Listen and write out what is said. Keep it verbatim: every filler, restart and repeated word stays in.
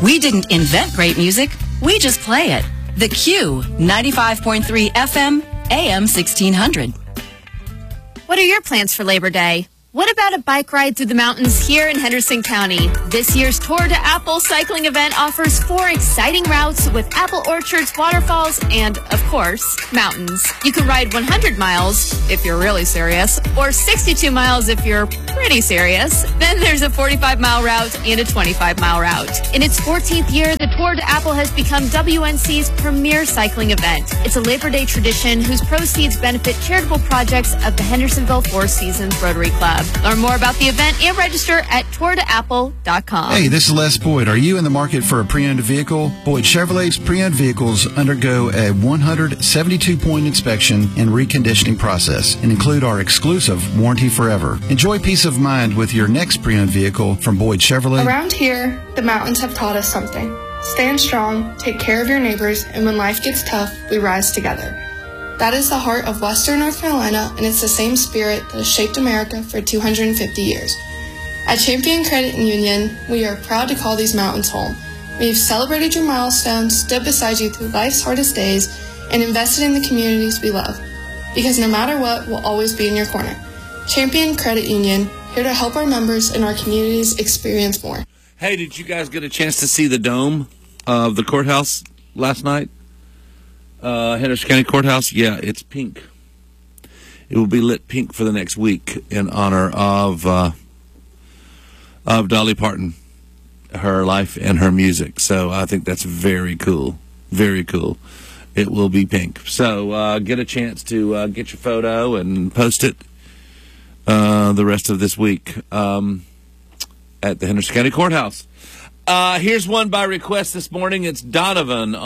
We didn't invent great music, we just play it. The Q, ninety-five point three F M, A M sixteen hundred. What are your plans for Labor Day? What about a bike ride through the mountains here in Henderson County? This year's Tour de Apple cycling event offers four exciting routes with apple orchards, waterfalls, and, of course, mountains. You can ride one hundred miles, if you're really serious, or sixty-two miles if you're pretty serious. Then there's a forty-five mile route and a twenty-five mile route. In its fourteenth year, the Tour de Apple has become W N C's premier cycling event. It's a Labor Day tradition whose proceeds benefit charitable projects of the Hendersonville Four Seasons Rotary Club. Learn more about the event and register at tour de apple dot com. Hey, this is Les Boyd. Are you in the market for a pre-owned vehicle? Boyd Chevrolet's pre-owned vehicles undergo a one hundred seventy-two point inspection and reconditioning process and include our exclusive Warranty Forever. Enjoy peace of mind with your next pre-owned vehicle from Boyd Chevrolet. Around here, the mountains have taught us something. Stand strong, take care of your neighbors, and when life gets tough, we rise together. That is the heart of Western North Carolina, and it's the same spirit that has shaped America for two hundred fifty years. At Champion Credit Union, we are proud to call these mountains home. We've celebrated your milestones, stood beside you through life's hardest days, and invested in the communities we love. Because no matter what, we'll always be in your corner. Champion Credit Union, here to help our members and our communities experience more. Hey, did you guys get a chance to see the dome of the courthouse last night? Uh, Henderson County Courthouse, yeah, it's pink. It will be lit pink for the next week in honor of uh, of Dolly Parton, her life and her music. So I think that's very cool, very cool. It will be pink. So uh, get a chance to uh, get your photo and post it uh, the rest of this week um, at the Henderson County Courthouse. Uh, here's one by request this morning. It's Donovan.